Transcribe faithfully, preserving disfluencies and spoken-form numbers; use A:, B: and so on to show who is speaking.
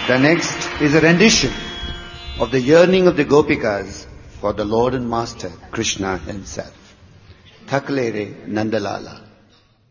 A: The next is a rendition of the yearning of the Gopikas for the Lord and Master, Krishna himself. Thakle re Nandalala.